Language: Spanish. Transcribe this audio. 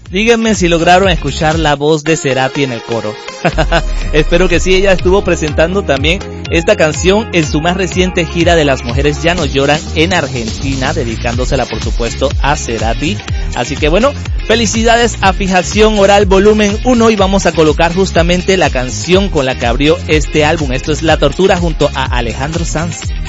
Díganme si lograron escuchar la voz de Cerati en el coro. Espero que sí. Ella estuvo presentando también esta canción en su más reciente gira de Las Mujeres Ya No Lloran en Argentina, dedicándosela por supuesto a Cerati. Así que bueno, felicidades a Fijación Oral Volumen 1 y vamos a colocar justamente la canción con la que abrió este álbum. Esto es La Tortura junto a Alejandro Sanz.